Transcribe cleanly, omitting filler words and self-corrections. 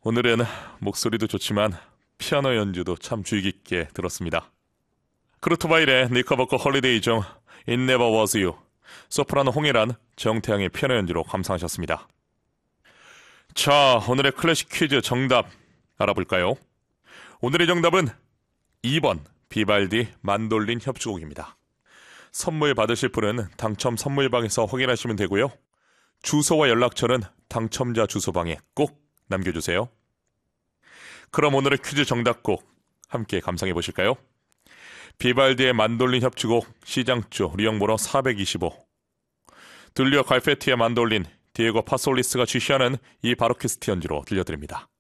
오늘은 목소리도 좋지만 피아노 연주도 참 주의 깊게 들었습니다. 크루트바일의 니커버커 홀리데이 중 It Never Was You, 소프라노 홍일한, 정태양의 피아노 연주로 감상하셨습니다. 자, 오늘의 클래식 퀴즈 정답 알아볼까요? 오늘의 정답은 2번 비발디 만돌린 협주곡입니다. 선물 받으실 분은 당첨 선물방에서 확인하시면 되고요. 주소와 연락처는 당첨자 주소방에 꼭 남겨주세요. 그럼 오늘의 퀴즈 정답곡 함께 감상해 보실까요? 비발디의 만돌린 협주곡 C장조 리형번호 425, 들리오 갈페티의 만돌린 디에고 파솔리스가 지시하는 이 바로키스트 연주로 들려드립니다.